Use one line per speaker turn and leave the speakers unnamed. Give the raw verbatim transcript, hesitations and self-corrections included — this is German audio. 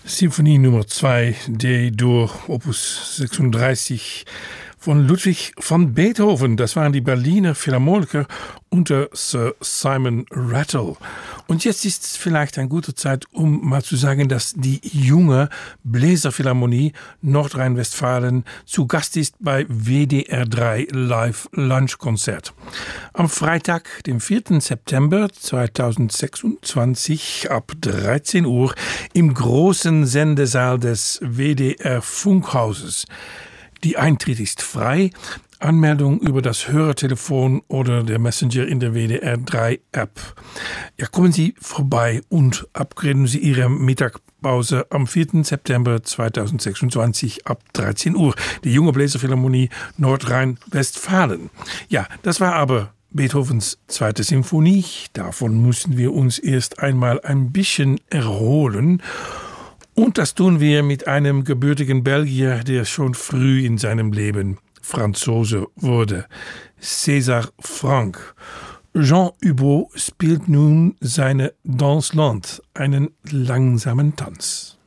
Symphonie Nummer zwei, D-Dur, Opus sechsunddreißig von Ludwig van Beethoven. Das waren die Berliner Philharmoniker unter Sir Simon Rattle. Und jetzt ist es vielleicht eine gute Zeit, um mal zu sagen, dass die junge Bläserphilharmonie Nordrhein-Westfalen zu Gast ist bei W D R drei Live Lunchkonzert. Am Freitag, dem vierten September zweitausendsechsundzwanzig ab dreizehn Uhr im großen Sendesaal des W D R Funkhauses. Die Eintritt ist frei. Anmeldung über das Hörertelefon oder der Messenger in der W D R drei App. Ja, kommen Sie vorbei und upgraden Sie Ihre Mittagspause am vierten September zweitausendsechsundzwanzig ab dreizehn Uhr. Die junge Bläserphilharmonie Nordrhein-Westfalen. Ja, das war aber Beethovens zweite Symphonie. Davon mussten wir uns erst einmal ein bisschen erholen. Und das tun wir mit einem gebürtigen Belgier, der schon früh in seinem Leben Franzose wurde. César Franck. Jean Hubot spielt nun seine Danse lente, einen langsamen Tanz.